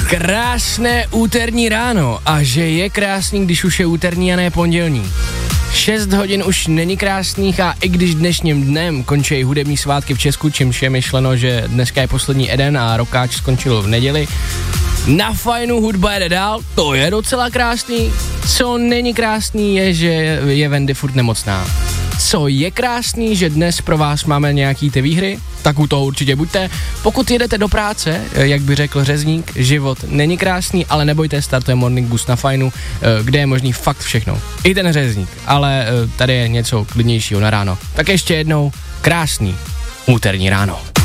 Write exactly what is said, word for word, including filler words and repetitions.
Krásné úterní ráno a že je krásný, když už je úterní a ne pondělní. šest hodin už není krásných a i když dnešním dnem končí hudební svátky v Česku, čímž je myšleno, že dneska je poslední Eden a rokáč skončil v neděli, na fajnu hudba jede dál, to je docela krásný. Co není krásný je, že je Wendy furt nemocná. Co je krásný, že dnes pro vás máme nějaký ty výhry, tak u toho určitě buďte. Pokud jedete do práce, jak by řekl řezník, život není krásný, ale nebojte, startuje Morning Boost na fajnu, kde je možný fakt všechno. I ten řezník, ale tady je něco klidnějšího na ráno. Tak ještě jednou krásný úterní ráno.